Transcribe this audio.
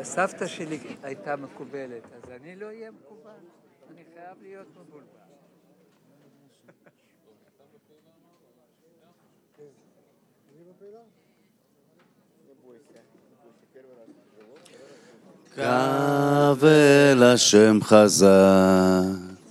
הסבתא שלי הייתה מקובלת, אז אני לא אהיה מקובל. אני חייב להיות מבולבל. קבל השם חזק